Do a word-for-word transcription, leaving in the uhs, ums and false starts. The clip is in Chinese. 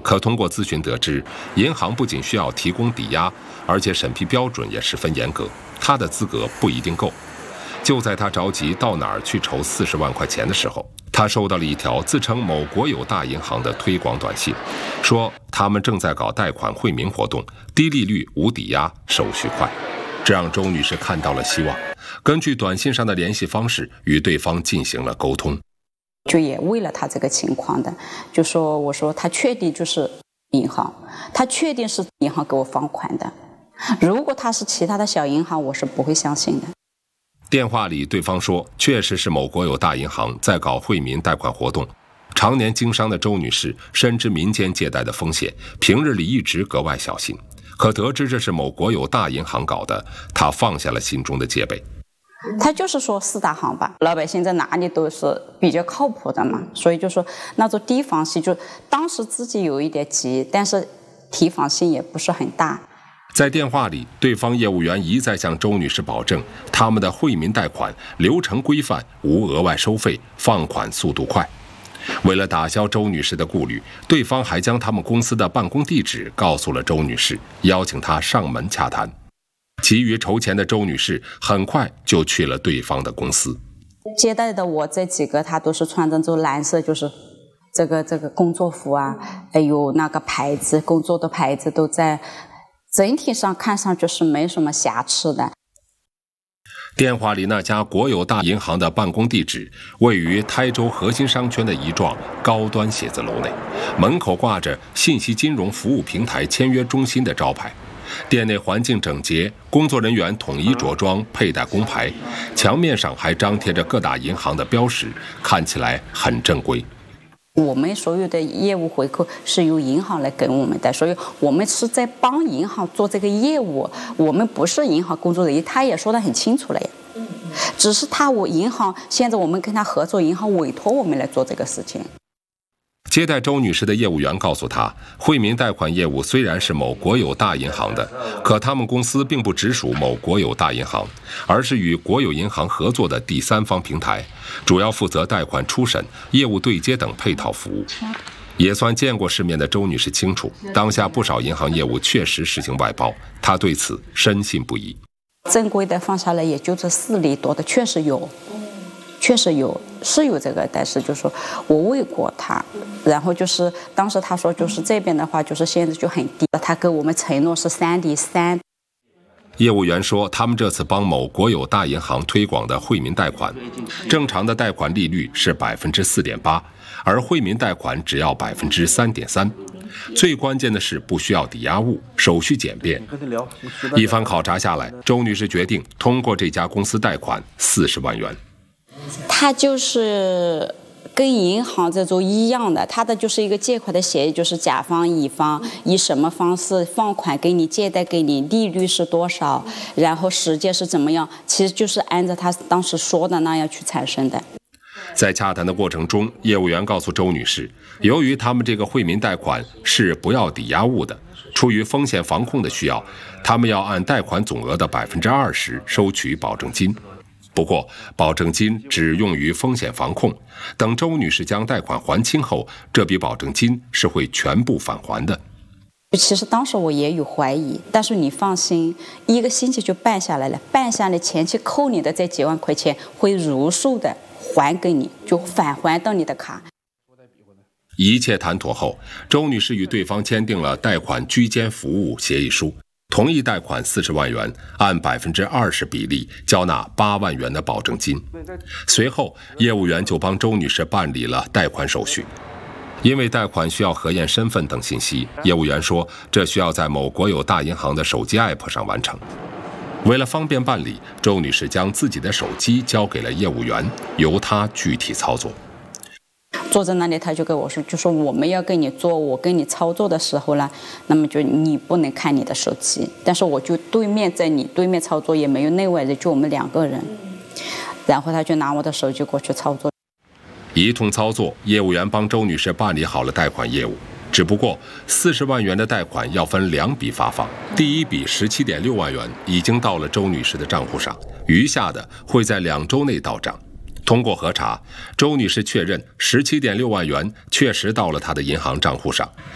可通过咨询得知，银行不仅需要提供抵押，而且审批标准也十分严格，他的资格不一定够。就在他着急到哪儿去筹四十万块钱的时候，他收到了一条自称某国有大银行的推广短信，说他们正在搞贷款惠民活动，低利率、无抵押，手续快。这让周女士看到了希望，根据短信上的联系方式与对方进行了沟通。 就也为了他这个情况的，就说我说他确定就是银行，他确定是银行给我放款的，如果他是其他的小银行，我是不会相信的。 电话里对方说，确实是某国有大银行在搞惠民贷款活动。常年经商的周女士深知民间借贷的风险，平日里一直格外小心。可得知这是某国有大银行搞的，她放下了心中的戒备。 他就是说四大行吧，老百姓在哪里都是比较靠谱的嘛，所以就说那种提防性，就当时自己有一点急，但是提防性也不是很大。 在电话里，对方业务员一再向周女士保证，他们的惠民贷款流程规范，无额外收费，放款速度快。为了打消周女士的顾虑，对方还将他们公司的办公地址告诉了周女士，邀请她上门洽谈。急于筹钱的周女士很快就去了对方的公司。 接待的我这几个，他都是穿着这蓝色，就是这个这个工作服啊，还有那个牌子，工作的牌子都在，整体上看上去是没什么瑕疵的。 电话里那家国有大银行的办公地址位于台州核心商圈的一幢高端写字楼内，门口挂着信息金融服务平台签约中心的招牌。店内环境整洁，工作人员统一着装，佩戴工牌，墙面上还张贴着各大银行的标识，看起来很正规。 我们所有的业务回扣是由银行来给我们的，所以我们是在帮银行做这个业务，我们不是银行工作人员，他也说得很清楚了呀。只是他我银行现在我们跟他合作，银行委托我们来做这个事情。 接待周女士的业务员告诉她，惠民贷款业务虽然是某国有大银行的，可他们公司并不直属某国有大银行，而是与国有银行合作的第三方平台，主要负责贷款初审、业务对接等配套服务。也算见过世面的周女士清楚，当下不少银行业务确实实行外包，她对此深信不疑。 正规的放下来也就是四厘多的，确实有。确实有是有这个，但是就是说我问过他，然后就是当时他说就是这边的话就是现在就很低，他给我们承诺是三厘三。 业务员说，他们这次帮某国有大银行推广的惠民贷款，正常的贷款利率是百分之四点八，而惠民贷款只要百分之三点三。最关键的是不需要抵押物，手续简便。一番考察下来，周女士决定通过这家公司贷款四十万元。 他就是跟银行这种一样的，他的就是一个借款的协议，就是甲方乙方以什么方式放款给你，借贷给你，利率是多少，然后时间是怎么样，其实就是按照他当时说的那样去产生的。 在洽谈的过程中，业务员告诉周女士，由于他们这个惠民贷款是不要抵押物的，出于风险防控的需要，他们要按贷款总额的百分之二十收取保证金。不过，保证金只用于风险防控，等周女士将贷款还清后，这笔保证金是会全部返还的。 其实当时我也有怀疑，但是你放心，一个星期就办下来了，办下来前期扣你的这几万块钱会如数的还给你，就返还到你的卡。 一切谈妥后，周女士与对方签订了贷款居间服务协议书，同意贷款四十万元，按百分之二十比例交纳八万元的保证金。随后，业务员就帮周女士办理了贷款手续。因为贷款需要核验身份等信息，业务员说这需要在某国有大银行的手机 app 上完成。为了方便办理，周女士将自己的手机交给了业务员，由他具体操作。 坐在那里，他就跟我说，就说我们要跟你做，我跟你操作的时候呢，那么就你不能看你的手机，但是我就对面在你对面操作，也没有内外人，就我们两个人。然后他就拿我的手机过去操作。 一通操作，业务员帮周女士办理好了贷款业务。只不过四十万元的贷款要分两笔发放，第一笔十七点六万元已经到了周女士的账户上，余下的会在两周内到账。通过核查，周女士确认十七点六万元确实到了她的银行账户上，